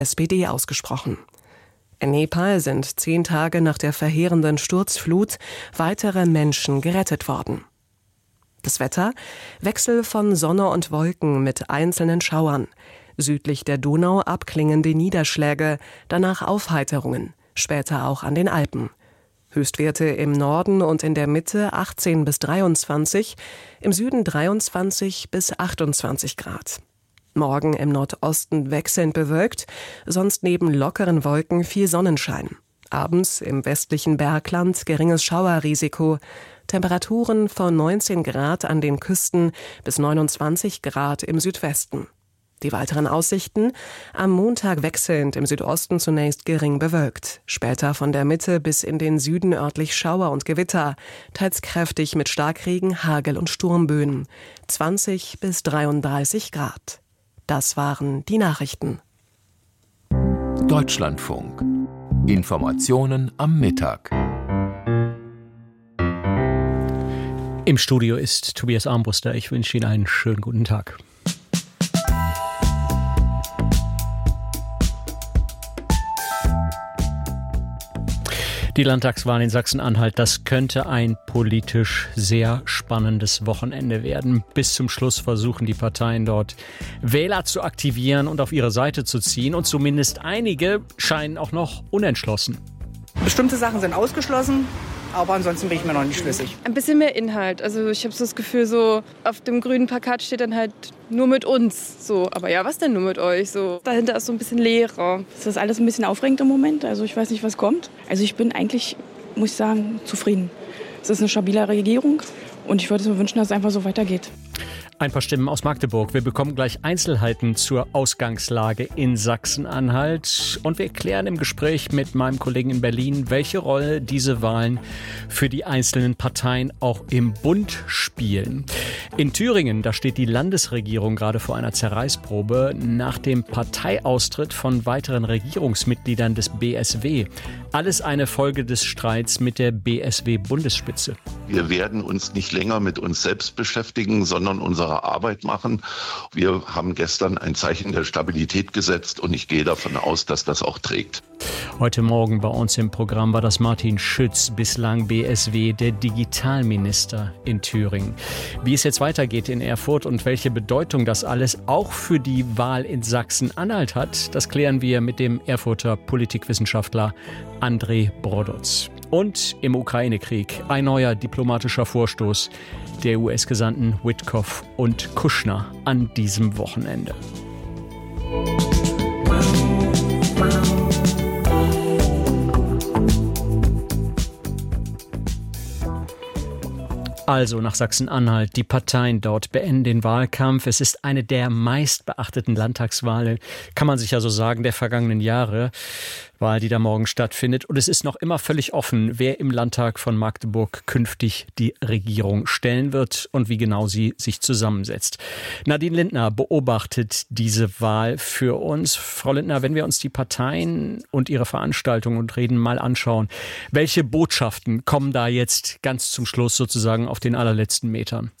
SPD ausgesprochen. In Nepal sind 10 Tage nach der verheerenden Sturzflut weitere Menschen gerettet worden. Das Wetter: Wechsel von Sonne und Wolken mit einzelnen Schauern. Südlich der Donau abklingende Niederschläge, danach Aufheiterungen, später auch an den Alpen. Höchstwerte im Norden und in der Mitte 18 bis 23, im Süden 23 bis 28 Grad. Morgen im Nordosten wechselnd bewölkt, sonst neben lockeren Wolken viel Sonnenschein. Abends im westlichen Bergland geringes Schauerrisiko. Temperaturen von 19 Grad an den Küsten bis 29 Grad im Südwesten. Die weiteren Aussichten: am Montag wechselnd, im Südosten zunächst gering bewölkt. Später von der Mitte bis in den Süden örtlich Schauer und Gewitter, teils kräftig mit Starkregen, Hagel und Sturmböen. 20 bis 33 Grad. Das waren die Nachrichten. Deutschlandfunk. Informationen am Mittag. Im Studio ist Tobias Armbruster. Ich wünsche Ihnen einen schönen guten Tag. Die Landtagswahl in Sachsen-Anhalt, das könnte ein politisch sehr spannendes Wochenende werden. Bis zum Schluss versuchen die Parteien dort, Wähler zu aktivieren und auf ihre Seite zu ziehen. Und zumindest einige scheinen auch noch unentschlossen. Bestimmte Sachen sind ausgeschlossen, aber ansonsten bin ich mir noch nicht schlüssig. Ein bisschen mehr Inhalt. Also ich habe so das Gefühl, so auf dem grünen Plakat steht dann halt nur mit uns. So, aber ja, was denn nur mit euch? So, dahinter ist so ein bisschen leerer. Das ist alles ein bisschen aufregend im Moment. Also ich weiß nicht, was kommt. Also ich bin eigentlich, muss ich sagen, zufrieden. Es ist eine stabile Regierung und ich würde mir wünschen, dass es einfach so weitergeht. Ein paar Stimmen aus Magdeburg. Wir bekommen gleich Einzelheiten zur Ausgangslage in Sachsen-Anhalt. Und wir klären im Gespräch mit meinem Kollegen in Berlin, welche Rolle diese Wahlen für die einzelnen Parteien auch im Bund spielen. In Thüringen, da steht die Landesregierung gerade vor einer Zerreißprobe nach dem Parteiaustritt von weiteren Regierungsmitgliedern des BSW. Alles eine Folge des Streits mit der BSW-Bundesspitze. Wir werden uns nicht länger mit uns selbst beschäftigen, sondern unsere Arbeit machen. Wir haben gestern ein Zeichen der Stabilität gesetzt und ich gehe davon aus, dass das auch trägt. Heute Morgen bei uns im Programm war das Martin Schütz, bislang BSW, der Digitalminister in Thüringen. Wie es jetzt weitergeht in Erfurt und welche Bedeutung das alles auch für die Wahl in Sachsen-Anhalt hat, das klären wir mit dem Erfurter Politikwissenschaftler André Brodotz. Und im Ukraine-Krieg ein neuer diplomatischer Vorstoß der US-Gesandten Witkoff und Kushner an diesem Wochenende. Also nach Sachsen-Anhalt. Die Parteien dort beenden den Wahlkampf. Es ist eine der meistbeachteten Landtagswahlen, kann man sich ja so sagen, der vergangenen Jahre. Wahl, die da morgen stattfindet. Und es ist noch immer völlig offen, wer im Landtag von Magdeburg künftig die Regierung stellen wird und wie genau sie sich zusammensetzt. Nadine Lindner beobachtet diese Wahl für uns. Frau Lindner, wenn wir uns die Parteien und ihre Veranstaltungen und Reden mal anschauen, welche Botschaften kommen da jetzt ganz zum Schluss sozusagen auf den allerletzten Metern?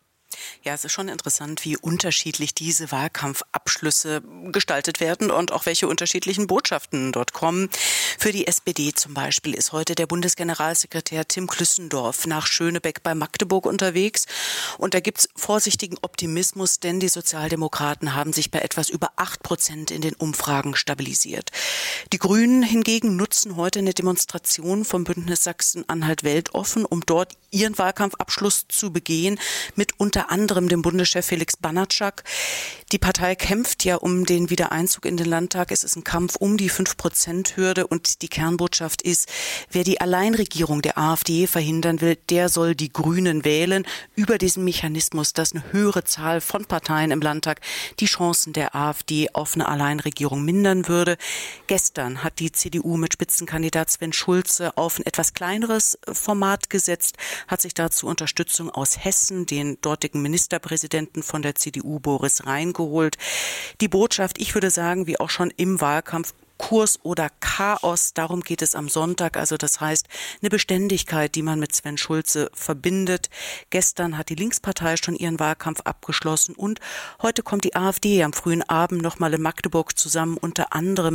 Ja, es ist schon interessant, wie unterschiedlich diese Wahlkampfabschlüsse gestaltet werden und auch welche unterschiedlichen Botschaften dort kommen. Für die SPD zum Beispiel ist heute der Bundesgeneralsekretär Tim Klüssendorf nach Schönebeck bei Magdeburg unterwegs. Und da gibt's vorsichtigen Optimismus, denn die Sozialdemokraten haben sich bei etwas über 8% in den Umfragen stabilisiert. Die Grünen hingegen nutzen heute eine Demonstration vom Bündnis Sachsen-Anhalt weltoffen, um dort ihren Wahlkampfabschluss zu begehen, mit unter anderem dem Bundeschef Felix Banatschak. Die Partei kämpft ja um den Wiedereinzug in den Landtag. Es ist ein Kampf um die 5%-Hürde und die Kernbotschaft ist, wer die Alleinregierung der AfD verhindern will, der soll die Grünen wählen. Über diesen Mechanismus, dass eine höhere Zahl von Parteien im Landtag die Chancen der AfD auf eine Alleinregierung mindern würde. Gestern hat die CDU mit Spitzenkandidat Sven Schulze auf ein etwas kleineres Format gesetzt, hat sich dazu Unterstützung aus Hessen, den dortigen Ministerpräsidenten von der CDU Boris Rhein, geholt. Die Botschaft, ich würde sagen, wie auch schon im Wahlkampf, Kurs oder Chaos, darum geht es am Sonntag. Also das heißt, eine Beständigkeit, die man mit Sven Schulze verbindet. Gestern hat die Linkspartei schon ihren Wahlkampf abgeschlossen und heute kommt die AfD am frühen Abend nochmal in Magdeburg zusammen, unter anderem